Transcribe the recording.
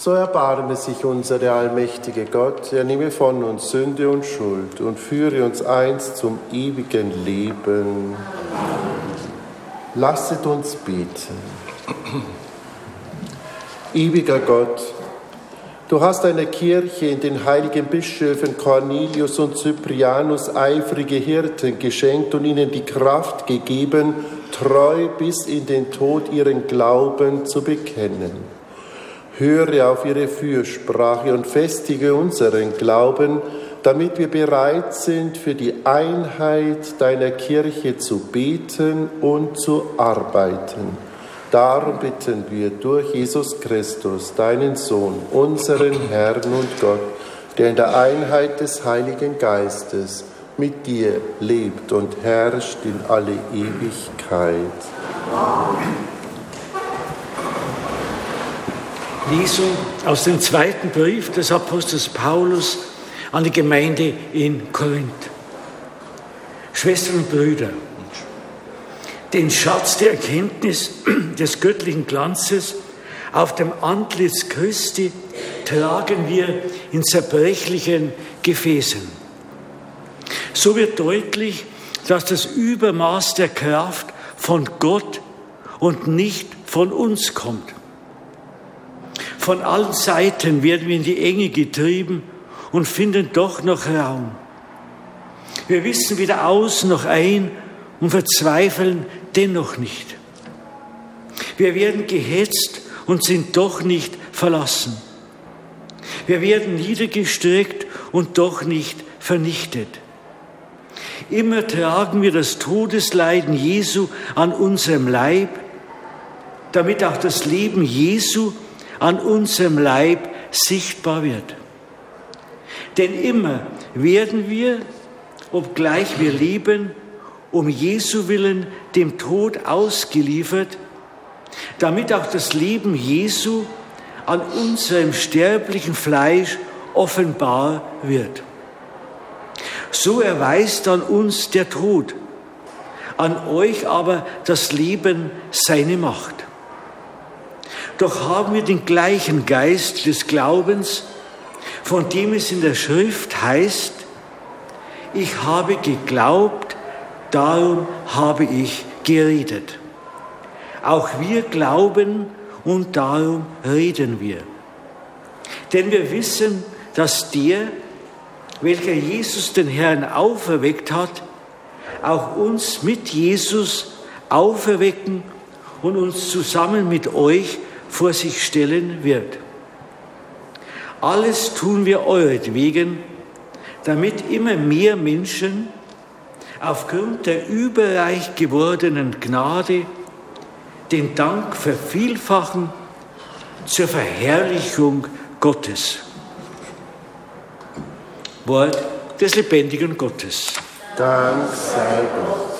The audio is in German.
So erbarme sich unser allmächtige Gott, er nehme von uns Sünde und Schuld und führe uns einst zum ewigen Leben. Lasset uns beten. Ewiger Gott, du hast deiner Kirche in den heiligen Bischöfen Cornelius und Cyprianus eifrige Hirten geschenkt und ihnen die Kraft gegeben, treu bis in den Tod ihren Glauben zu bekennen. Höre auf ihre Fürsprache und festige unseren Glauben, damit wir bereit sind, für die Einheit deiner Kirche zu beten und zu arbeiten. Darum bitten wir durch Jesus Christus, deinen Sohn, unseren Herrn und Gott, der in der Einheit des Heiligen Geistes mit dir lebt und herrscht in alle Ewigkeit. Amen. Lesung aus dem zweiten Brief des Apostels Paulus an die Gemeinde in Korinth. Schwestern und Brüder, den Schatz der Erkenntnis des göttlichen Glanzes auf dem Antlitz Christi tragen wir in zerbrechlichen Gefäßen. So wird deutlich, dass das Übermaß der Kraft von Gott und nicht von uns kommt. Von allen Seiten werden wir in die Enge getrieben und finden doch noch Raum. Wir wissen weder aus noch ein und verzweifeln dennoch nicht. Wir werden gehetzt und sind doch nicht verlassen. Wir werden niedergestreckt und doch nicht vernichtet. Immer tragen wir das Todesleiden Jesu an unserem Leib, damit auch das Leben Jesu an unserem Leib sichtbar wird. Denn immer werden wir, obgleich wir leben, um Jesu willen dem Tod ausgeliefert, damit auch das Leben Jesu an unserem sterblichen Fleisch offenbar wird. So erweist an uns der Tod, an euch aber das Leben seine Macht. Doch haben wir den gleichen Geist des Glaubens, von dem es in der Schrift heißt, ich habe geglaubt, darum habe ich geredet. Auch wir glauben und darum reden wir. Denn wir wissen, dass der, welcher Jesus den Herrn auferweckt hat, auch uns mit Jesus auferwecken und uns zusammen mit euch vor sich stellen wird. Alles tun wir euretwegen, damit immer mehr Menschen aufgrund der überreich gewordenen Gnade den Dank vervielfachen zur Verherrlichung Gottes. Wort des lebendigen Gottes. Dank sei Gott.